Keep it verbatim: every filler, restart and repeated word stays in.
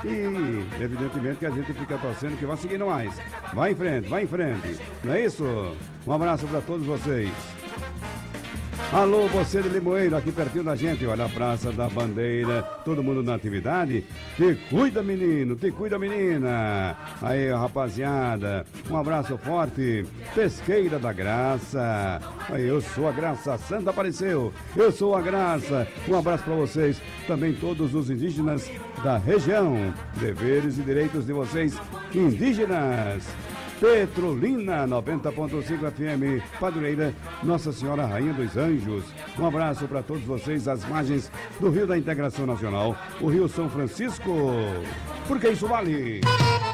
E, evidentemente, que a gente fica torcendo que vai seguindo mais. Vai em frente, vai em frente. Não é isso? Um abraço para todos vocês. Alô, você de Limoeiro, aqui pertinho da gente, olha a Praça da Bandeira, todo mundo na atividade. Te cuida, menino, te cuida, menina. Aí, rapaziada, um abraço forte. Pesqueira da Graça. Aí, eu sou a Graça, Santa apareceu. Eu sou a Graça. Um abraço para vocês, também todos os indígenas da região. Deveres e direitos de vocês, indígenas. Petrolina noventa ponto cinco F M, Padroeira, Nossa Senhora Rainha dos Anjos. Um abraço para todos vocês, às margens do Rio da Integração Nacional, o Rio São Francisco, porque isso vale.